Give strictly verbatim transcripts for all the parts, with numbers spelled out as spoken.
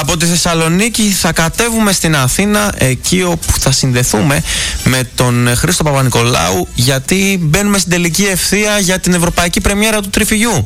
Από τη Θεσσαλονίκη θα κατέβουμε στην Αθήνα, εκεί όπου θα συνδεθούμε με τον Χρήστο Παπα-Νικολάου, γιατί μπαίνουμε στην τελική ευθεία για την ευρωπαϊκή πρεμιέρα του Τριφυλιού.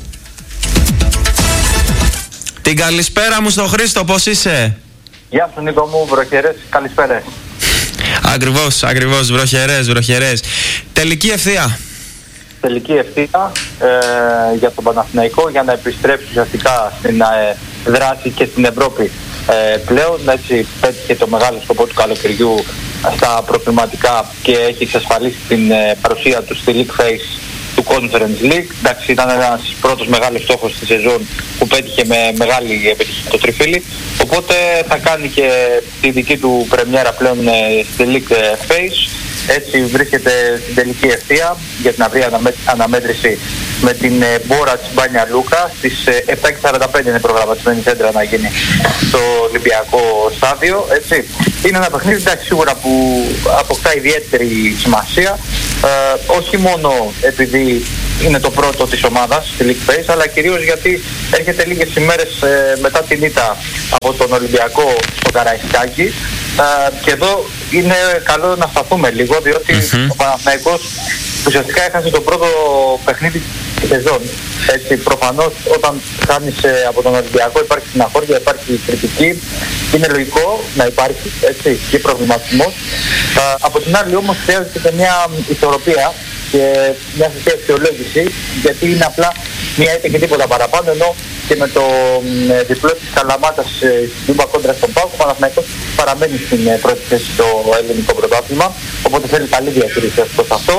Την καλησπέρα μου στον Χρήστο, πώς είσαι? Γεια σου Νίκο μου, βροχερές καλησπέρες. Ακριβώς, ακριβώς, βροχερές, βροχερές. Τελική ευθεία. Τελική ευθεία ε, για τον Παναθηναϊκό για να επιστρέψει ουσιαστικά στην ε, δράση και στην Ευρώπη ε, πλέον. Έτσι πέτυχε το μεγάλο σκοπό του καλοκαιριού στα προκριματικά και έχει εξασφαλίσει την ε, παρουσία του στη League Phase του Conference League. Εντάξει, ήταν ένας πρώτος μεγάλος στόχος στη σεζόν που πέτυχε με μεγάλη επιτυχία το τριφύλι. Οπότε θα κάνει και τη δική του πρεμιέρα πλέον ε, στη League Phase. Έτσι βρίσκεται στην τελική ευθεία για την αυρία αναμέτρηση με την Μπόρατς Μπάνια Λούκα. Στις επτά και σαράντα πέντε είναι προγραμματισμένη σέντρα να γίνει στο Ολυμπιακό στάδιο. Έτσι. Είναι ένα παιχνίδι εντάξει, σίγουρα που αποκτά ιδιαίτερη σημασία. Ε, όχι μόνο επειδή είναι το πρώτο της ομάδας στη League Phase, αλλά κυρίως γιατί έρχεται λίγες ημέρες ε, μετά την ήττα από τον Ολυμπιακό στο Καραϊσκάκι. Uh, και εδώ είναι καλό να σταθούμε λίγο, διότι mm-hmm. ο Παναθηναϊκός ουσιαστικά έχασε το πρώτο παιχνίδι της σεζόν. Έτσι, προφανώς όταν χάνεις ε, από τον Ολυμπιακό υπάρχει συναχώρια, υπάρχει κριτική. Είναι λογικό να υπάρχει έτσι, και προβληματισμός. Uh, από την άλλη όμως χρειάζεται και μια ισορροπία και μια σωστή αξιολόγηση, γιατί είναι απλά μια ήττα και τίποτα παραπάνω, ενώ και με το ε, διπλό της Καλαμάτας ε, στην Τούμπα κόντρα στον ΠΑΟΚ, ο Παναθηναϊκός παραμένει στην ε, πρώτη θέση στο ελληνικό πρωτάθλημα, οπότε θέλει καλή διαχείριση προς αυτό.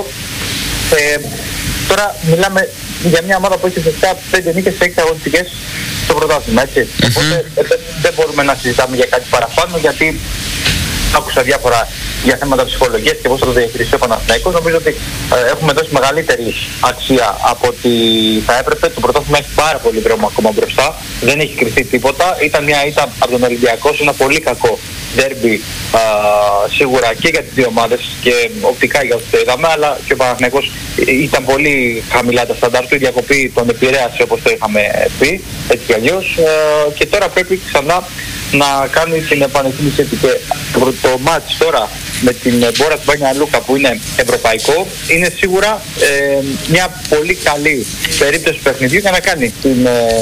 Ε, τώρα μιλάμε για μια ομάδα που έχει ουσιαστικά πέντε νίκες σε έξι αγωνιστικές στο πρωτάθλημα, έτσι. Mm-hmm. Οπότε ε, δεν μπορούμε να συζητάμε για κάτι παραπάνω, γιατί άκουσα διάφορα για θέματα ψυχολογίας και πώς θα το διαχειριστεί ο Παναθηναϊκός. Νομίζω ότι ε, έχουμε δώσει μεγαλύτερη αξία από ό,τι θα έπρεπε. Το πρωτάθλημα έχει πάρα πολύ δρόμο ακόμα μπροστά. Δεν έχει κρυφτεί τίποτα. Ήταν μια ήττα από τον Ολυμπιακό σε ένα πολύ κακό ντέρμπι σίγουρα και για τις δύο ομάδες και οπτικά για αυτό το είδαμε, αλλά και ο Παναθηναϊκός ήταν πολύ χαμηλά τα στάνταρ του. Η διακοπή τον επηρέασε όπως το είχαμε πει, έτσι κι αλλιώς. Ε, και τώρα πρέπει ξανά να κάνει την επανεκκίνηση και το, το μάτς τώρα με την Μπόρατς Μπάνια Λούκα που είναι ευρωπαϊκό είναι σίγουρα ε, μια πολύ καλή περίπτωση παιχνιδιού για να κάνει την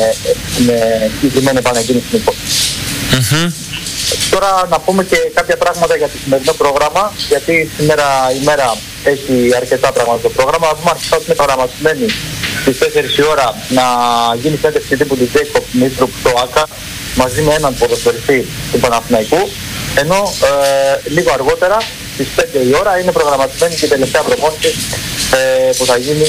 συγκεκριμένη επανεκκίνηση. Mm-hmm. Τώρα να πούμε και κάποια πράγματα για το σημερινό πρόγραμμα, γιατί σήμερα η μέρα έχει αρκετά πράγματα στο πρόγραμμα. Να πούμε αρχικά ότι είναι προγραμματισμένη στις τέσσερις η ώρα να γίνει συνέντευξη τύπου του Τζέικοπ Μίστρου στο ΆΚΑ μαζί με έναν ποδοσφαιριστή του Παναθηναϊκού, ενώ ε, λίγο αργότερα στις πέντε η ώρα είναι προγραμματισμένη και η τελευταία προπόνηση ε, που θα γίνει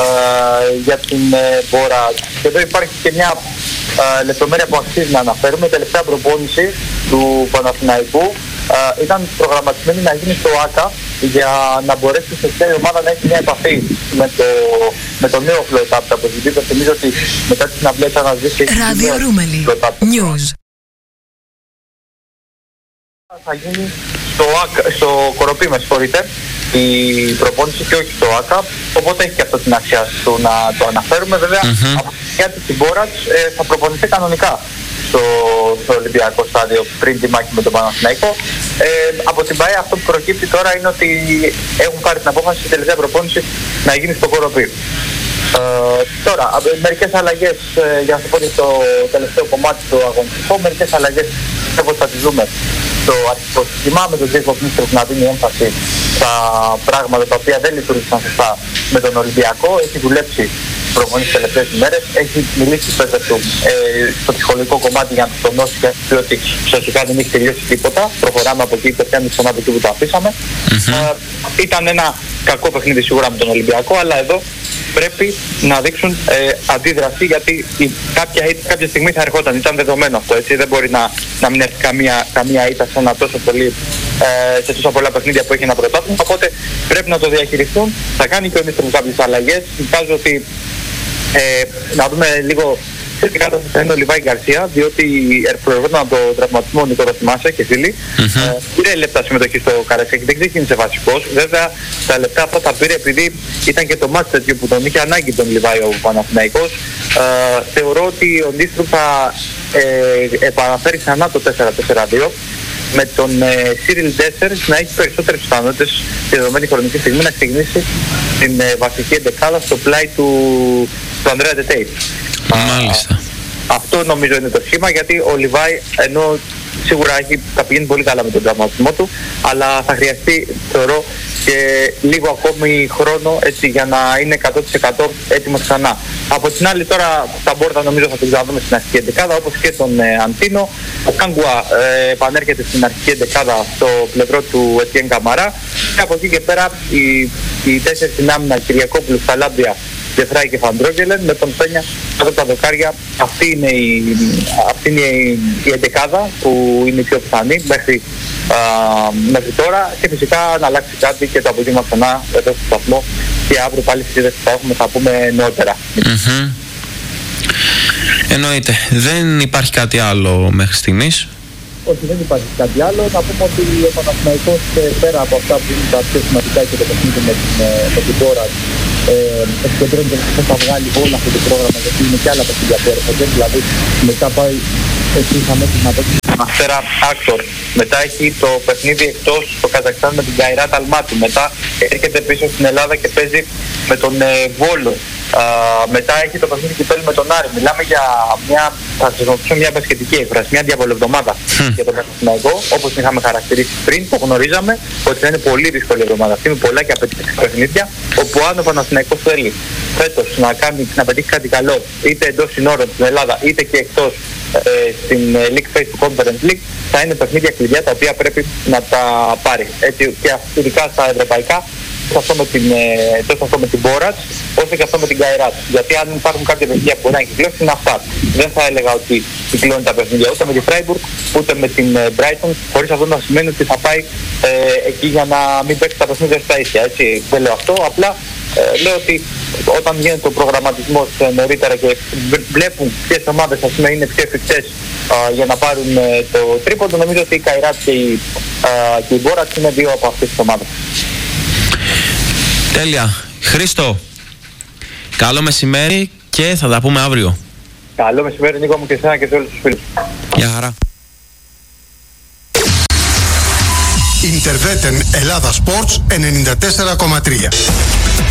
ε, για την ε, Μπόρατς. Και εδώ υπάρχει και μια ε, λεπτομέρεια που αξίζει να αναφέρουμε. Η τελευταία προπόνηση του Παναθηναϊκού ε, ήταν προγραμματισμένη να γίνει στο ΆΚΑ για να μπορέσει σε η ομάδα να έχει μια επαφή με το, με το νέο flow-up από την πίστα. Θυμίζω ότι μετά τη συναυλία θα αναζήσει Ράδιο Ρούμελι News. Θα γίνει στο, ΆΚΑ, στο Κοροπή, με συγχωρείτε, η προπόνηση και όχι στο ΆΚΑ, οπότε έχει και αυτό την αξία του να το αναφέρουμε. Βέβαια, mm-hmm. από τη την Μπόρατς ε, θα προπονηθεί κανονικά στο, στο Ολυμπιακό στάδιο πριν τη μάχη με τον Παναθηναϊκό. Ε, από την ΠΑΕ αυτό που προκύπτει τώρα είναι ότι έχουν πάρει την απόφαση η τελευταία προπόνηση να γίνει στο Κοροπή. Ε, τώρα, μερικές αλλαγές ε, για να σου πω και στο τελευταίο κομμάτι του αγωνιστικού, μερικές αλλαγές όπως θα τις δούμε στο αρχικό σχήμα, με τον Τζέικοπ Μίστρου να δίνει έμφαση στα πράγματα τα οποία δεν λειτουργήσαν σωστά με τον Ολυμπιακό. Έχει δουλέψει προπονήσεις τις τελευταίες ημέρες, έχει μιλήσει πέρα του ε, στο ψυχολογικό κομμάτι για να του τονώσει και να πει ότι ουσιαστικά δεν έχει τελειώσει τίποτα. Προχωράμε από εκεί και πιάνουμε ξανά από εκεί που το αφήσαμε. Mm-hmm. Ε, ήταν ένα κακό παιχνίδι σίγουρα με τον Ολυμπιακό, αλλά εδώ πρέπει να δείξουν ε, αντίδραση, γιατί η, κάποια, κάποια στιγμή θα ερχόταν, ήταν δεδομένο αυτό, έτσι, δεν μπορεί να, να μην έρθει καμία, καμία ήττα σε, ένα τόσο πολύ, ε, σε τόσο πολλά παιχνίδια που έχει ένα πρωτάθλημα, οπότε πρέπει να το διαχειριστούν. Θα κάνει και ο Μίστρου κάποιες αλλαγές, κοιτάζω ότι ε, να δούμε λίγο σε τι κατάσταση θα είναι ο Λιβάη Γκαρσία, διότι προερχόταν από το τραυματισμό Νίκο, το θυμάσαι και φίλοι. Mm-hmm. Ε, πήρε λεπτά συμμετοχή στο Καραϊσκάκι, δεν ξεκίνησε βασικός. Βέβαια τα λεπτά αυτά τα πήρε επειδή ήταν και το μάτι τέτοιο που τον είχε ανάγκη τον Λιβάη ο Παναθηναϊκός. Ε, θεωρώ ότι ο Νίστρου θα ε, επαναφέρει ξανά το τέσσερα τέσσερα δύο, με τον ε, Cyril Dessers να έχει περισσότερες πιθανότητες στη δεδομένη χρονική στιγμή να ξεκινήσει την ε, βασική εντεκάδα στο πλάι του, του Ανδρέα Τετέιτ. Μάλιστα. Αυτό νομίζω είναι το σχήμα, γιατί ο Λιβάη, ενώ σίγουρα έχει, θα πηγαίνει πολύ καλά με τον τραυματισμό του, αλλά θα χρειαστεί, θεωρώ, και λίγο ακόμη χρόνο έτσι, για να είναι εκατό τοις εκατό έτοιμος ξανά. Από την άλλη τώρα τα Μπόρτα νομίζω θα την ξαναδούμε στην αρχική εντεκάδα, όπως και τον ε, Αντίνο. Ο Κάγκουα ε, επανέρχεται στην αρχική εντεκάδα στο πλευρό του Ετιέν Καμαρά, και από εκεί και πέρα οι, οι τέσσερις στην άμυνα, Κυριακόπουλου, Σαλάμπια, Τζεφράη και Φαντρόγγελεν, με τον Πένια κάτω από τα δοκάρια. Αυτή είναι η, αυτή είναι η, η εντεκάδα που είναι η πιο πιθανή μέχρι, α, μέχρι τώρα, και φυσικά να αλλάξει κάτι και το απογεύμα ξανά εδώ στο σταθμό, και αύριο πάλι στις είδες που θα έχουμε θα πούμε νεότερα. Mm-hmm. Εννοείται. Δεν υπάρχει κάτι άλλο μέχρι στιγμής. Όχι, δεν υπάρχει κάτι άλλο. Να πούμε ότι ο Παναθηναϊκός, πέρα από αυτά που είναι τα πιο σημαντικά και το παιχνίδι με την, με την Πόρα, επικεντρώνεται πώς θα βγάλει όλο αυτό το πρόγραμμα, γιατί είναι και άλλα παιχνίδια που έρχονται. Δηλαδή μετά πάει εκεί αμέσως να παίξει τον Αστέρα Άκτορ. Μετά έχει το παιχνίδι εκτός στο Καζακστάν με την Καϊράτ Αλμάτι. Μετά έρχεται πίσω στην Ελλάδα και παίζει με τον ε, Βόλο. Uh, μετά έχει το παιχνίδι κυπέλλου με τον Άρη. Μιλάμε για μια, θα χρησιμοποιήσω μια μπασκετική έκφραση, μια διαβολευδομάδα mm. για τον Παναθηναϊκό, όπως είχαμε χαρακτηρίσει πριν. Το γνωρίζαμε ότι θα είναι πολύ δύσκολη εβδομάδα αυτή, με πολλά και απαιτητικά παιχνίδια, όπου αν ο Παναθηναϊκός θέλει φέτος να, κάνει, να πετύχει κάτι καλό, είτε εντός συνόρων στην Ελλάδα, είτε και εκτός ε, στην League Phase του Conference League, θα είναι παιχνίδια κλειδιά τα οποία πρέπει να τα πάρει. Έτσι, και ειδικά στα ευρωπαϊκά, τόσο αυτό με την, τόσο αυτό με την Μπόρας, όσο και αυτό με την Καϊράτ. Γιατί αν υπάρχουν κάποια παιχνίδια που μπορεί να κυκλώσει, είναι αυτά. Δεν θα έλεγα ότι κυκλώνει τα παιχνίδια ούτε με τη Φράιμπουργκ, ούτε με την Brighton, χωρίς αυτό να σημαίνει ότι θα πάει ε, εκεί για να μην παίξει τα παιχνίδια στα ίσια. Έτσι. Δεν λέω αυτό, απλά ε, λέω ότι όταν γίνεται ο προγραμματισμός ε, νωρίτερα και βλέπουν ποιες ομάδες ας πούμε, είναι πιο εφικτές ε, για να πάρουν ε, το τρίποντο, νομίζω ότι η Καϊράτ και η, ε, και η Μπόρας είναι δύο από αυτές τις ομάδες. Τέλεια. Χρήστο, καλό μεσημέρι και θα τα πούμε αύριο. Καλό μεσημέρι Νίκο μου και εσένα και σε όλους τους φίλους. Γεια χαρά. Interveten Ελλάδα Sports ενενήντα τέσσερα κόμμα τρία.